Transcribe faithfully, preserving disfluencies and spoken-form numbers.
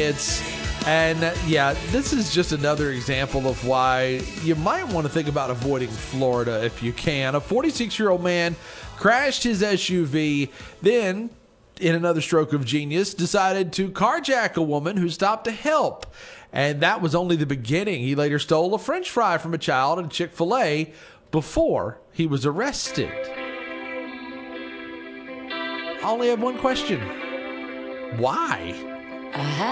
riots. And uh, yeah, this is just another example of why you might want to think about avoiding Florida if you can. A forty-six-year-old man crashed his S U V, then, in another stroke of genius, decided to carjack a woman who stopped to help. And that was only the beginning. He later stole a French fry from a child at Chick-fil-A before he was arrested. I only have one question. Why?